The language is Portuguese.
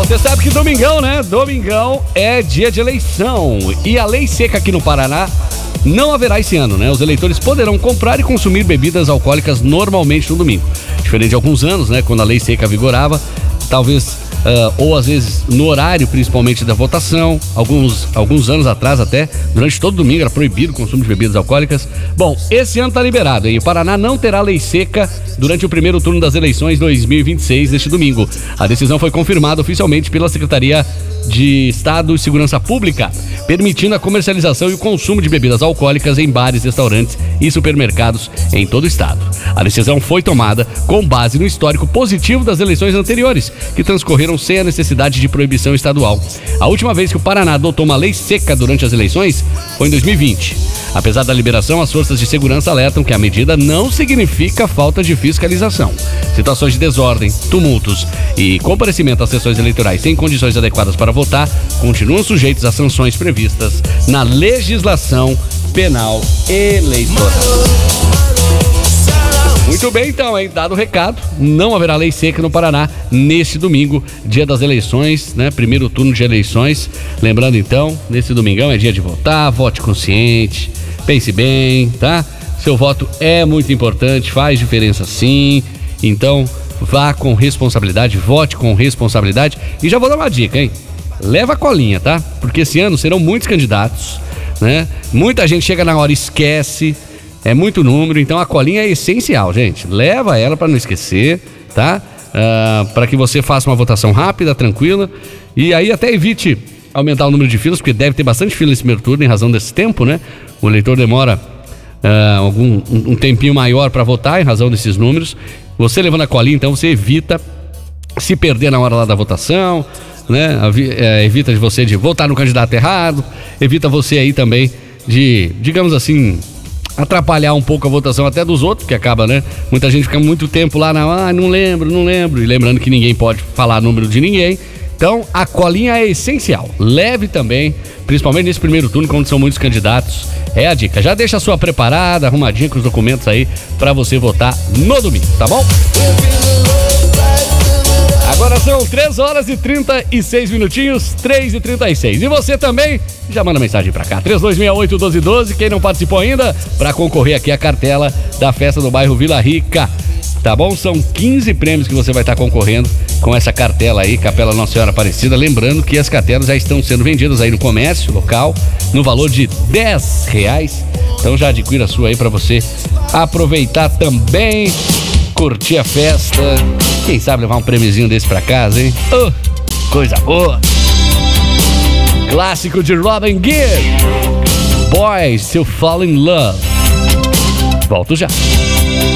você sabe que domingão, né? Domingão é dia de eleição. E a lei seca aqui no Paraná não haverá esse ano, né? Os eleitores poderão comprar e consumir bebidas alcoólicas normalmente no domingo. Diferente de alguns anos, né? Quando a lei seca vigorava, talvez... ou às vezes no horário principalmente da votação, alguns anos atrás até, durante todo domingo era proibido o consumo de bebidas alcoólicas. Bom, esse ano tá liberado, hein? O Paraná não terá lei seca durante o primeiro turno das eleições 2026 neste domingo. A decisão foi confirmada oficialmente pela Secretaria de Estado e Segurança Pública, permitindo a comercialização e o consumo de bebidas alcoólicas em bares, restaurantes e supermercados em todo o estado. A decisão foi tomada com base no histórico positivo das eleições anteriores, que transcorreram sem a necessidade de proibição estadual. A última vez que o Paraná adotou uma lei seca durante as eleições foi em 2020. Apesar da liberação, as forças de segurança alertam que a medida não significa falta de fiscalização. Situações de desordem, tumultos e comparecimento às sessões eleitorais sem condições adequadas para votar continuam sujeitos a sanções previstas na legislação penal eleitoral. Muito bem, então, hein? Dado o recado, não haverá lei seca no Paraná neste domingo, dia das eleições, né? Primeiro turno de eleições. Lembrando, então, nesse domingão é dia de votar, vote consciente, pense bem, tá? Seu voto é muito importante, faz diferença sim. Então, vá com responsabilidade, vote com responsabilidade. E já vou dar uma dica, hein? Leva a colinha, tá? Porque esse ano serão muitos candidatos, né? Muita gente chega na hora e esquece. É muito número, então a colinha é essencial, gente. Leva ela para não esquecer, tá? Para que você faça uma votação rápida, tranquila. E aí até evite aumentar o número de filas, porque deve ter bastante fila nesse primeiro turno em razão desse tempo, né? O eleitor demora um tempinho maior para votar em razão desses números. Você levando a colinha, então você evita se perder na hora lá da votação, né? Evita de você de votar no candidato errado. Evita você aí também de, digamos assim... atrapalhar um pouco a votação até dos outros, que acaba, né? Muita gente fica muito tempo lá não lembro. E lembrando que ninguém pode falar número de ninguém. Então, a colinha é essencial. Leve também, principalmente nesse primeiro turno, quando são muitos candidatos. É a dica. Já deixa a sua preparada, arrumadinha com os documentos aí pra você votar no domingo, tá bom? Agora são 3 horas e 36 minutinhos, 3h36. E você também já manda mensagem pra cá, 3268-1212. Quem não participou ainda, pra concorrer aqui à cartela da festa do bairro Vila Rica. Tá bom? São 15 prêmios que você vai estar concorrendo com essa cartela aí, Capela Nossa Senhora Aparecida. Lembrando que as cartelas já estão sendo vendidas aí no comércio local, no valor de R$10. Então já adquira a sua aí pra você aproveitar também, curtir a festa. Quem sabe levar um prêmiozinho desse pra casa, hein? Coisa boa! Clássico de Robin Gibb, Boys to Fall in Love. Volto já.